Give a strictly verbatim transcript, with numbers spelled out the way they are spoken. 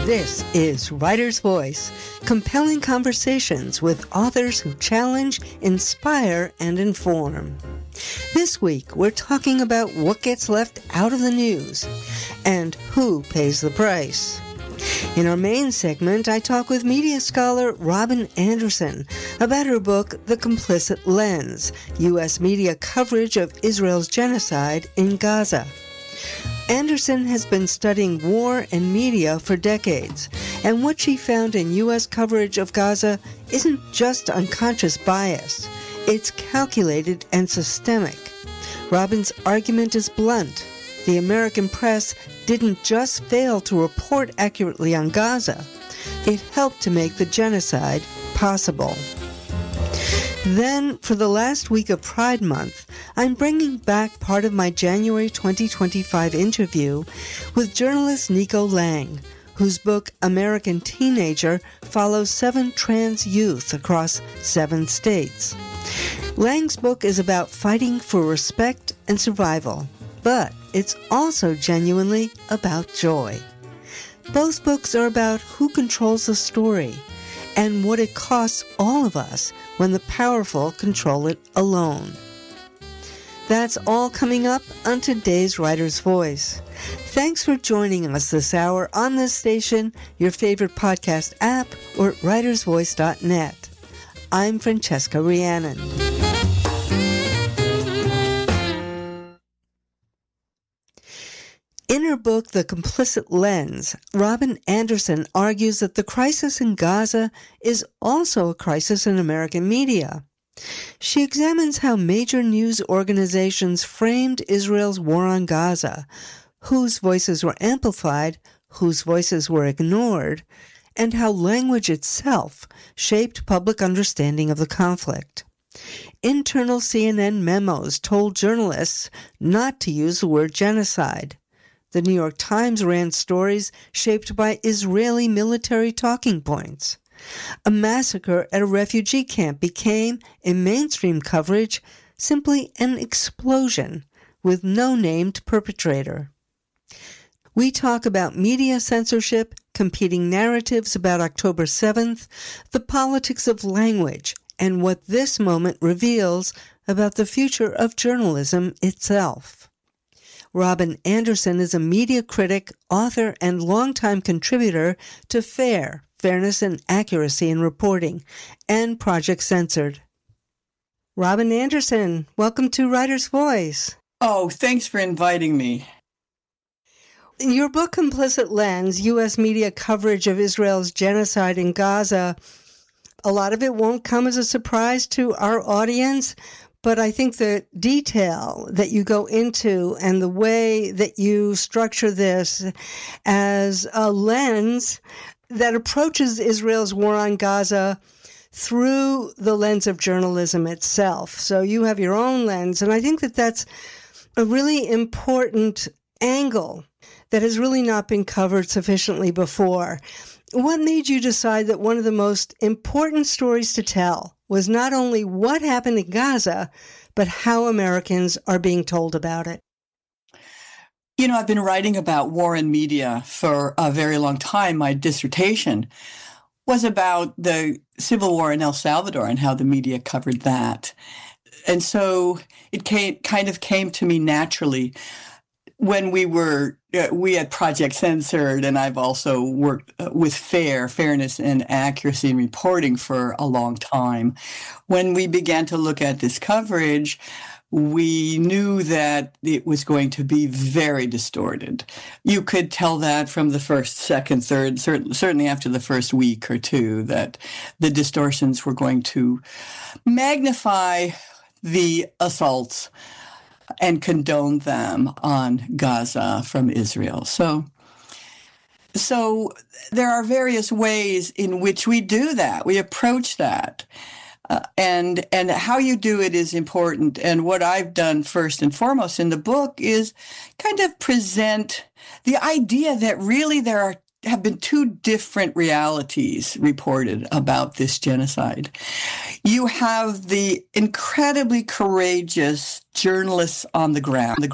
This is Writer's Voice, compelling conversations with authors who challenge, inspire, and inform. This week, we're talking about what gets left out of the news and who pays the price. In our main segment, I talk with media scholar Robin Anderson about her book, The Complicit Lens, U S media coverage of Israel's genocide in Gaza. Anderson has been studying war and media for decades, and what she found in U S coverage of Gaza isn't just unconscious bias. It's calculated and systemic. Robin's argument is blunt. The American press didn't just fail to report accurately on Gaza. It helped to make the genocide possible. Then, for the last week of Pride Month, I'm bringing back part of my January twenty twenty-five interview with journalist Nico Lang, whose book American Teenager follows seven trans youth across seven states. Lang's book is about fighting for respect and survival, but it's also genuinely about joy. Both books are about who controls the story and what it costs all of us when the powerful control it alone. That's all coming up on today's Writer's Voice. Thanks for joining us this hour on this station, your favorite podcast app, or at writers voice dot net. I'm Francesca Rhiannon. In her book, The Complicit Lens, Robin Anderson argues that the crisis in Gaza is also a crisis in American media. She examines how major news organizations framed Israel's war on Gaza, whose voices were amplified, whose voices were ignored, and how language itself shaped public understanding of the conflict. Internal C N N memos told journalists not to use the word genocide. The New York Times ran stories shaped by Israeli military talking points. A massacre at a refugee camp became, in mainstream coverage, simply an explosion with no named perpetrator. We talk about media censorship, competing narratives about October seventh, the politics of language, and what this moment reveals about the future of journalism itself. Robin Anderson is a media critic, author, and longtime contributor to FAIR, Fairness and Accuracy in Reporting, and Project Censored. Robin Anderson, welcome to Writer's Voice. Oh, thanks for inviting me. Your book, Complicit Lens, U S media coverage of Israel's genocide in Gaza, a lot of it won't come as a surprise to our audience, but I think the detail that you go into and the way that you structure this as a lens that approaches Israel's war on Gaza through the lens of journalism itself. So you have your own lens, and I think that that's a really important angle that has really not been covered sufficiently before. What made you decide that one of the most important stories to tell was not only what happened in Gaza, but how Americans are being told about it? You know, I've been writing about war and media for a very long time. My dissertation was about the civil war in El Salvador and how the media covered that. And so it came, kind of came to me naturally when we were, uh, we had Project Censored, and I've also worked uh, with FAIR, Fairness and Accuracy in Reporting, for a long time. When we began to look at this coverage, we knew that it was going to be very distorted. You could tell that from the first, second, third, cert- certainly after the first week or two, that the distortions were going to magnify the assaults and condone them on Gaza from Israel. So, so there are various ways in which we do that. We approach that. Uh, and and how you do it is important. And what I've done first and foremost in the book is kind of present the idea that really there are have been two different realities reported about this genocide. You have the incredibly courageous journalists on the ground.